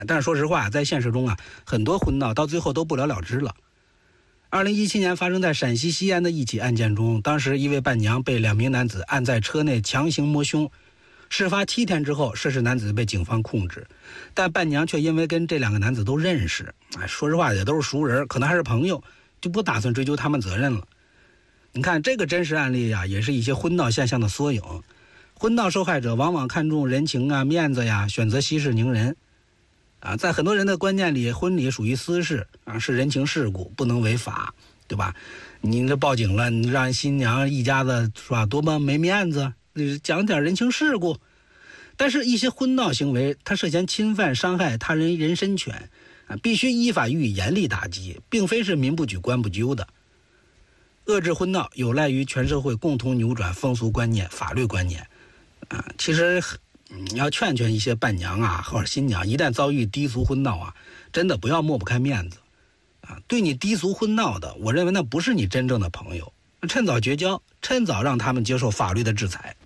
但是说实话，在现实中啊，很多婚闹到最后都不了了之了。2017年发生在陕西西安的一起案件中，当时一位伴娘被2名男子按在车内强行摸胸。事发7天之后，涉事男子被警方控制，但伴娘却因为跟这2个男子都认识，说实话也都是熟人，可能还是朋友，就不打算追究他们责任了。你看这个真实案例啊，也是一些婚闹现象的缩影。婚闹受害者往往看重人情啊、面子呀，选择息事宁人。在很多人的观念里，婚礼属于私事啊，是人情世故，不能违法，对吧？你这报警了，你让新娘一家子是吧，多么没面子，讲点人情世故。但是，一些婚闹行为，它涉嫌侵犯、伤害他人人身权啊，必须依法予以严厉打击，并非是民不举、官不究的。遏制婚闹有赖于全社会共同扭转风俗观念、法律观念啊。其实，你要劝一些伴娘啊或者新娘，一旦遭遇低俗婚闹啊，真的不要抹不开面子啊。对你低俗婚闹的，我认为那不是你真正的朋友，趁早绝交，趁早让他们接受法律的制裁。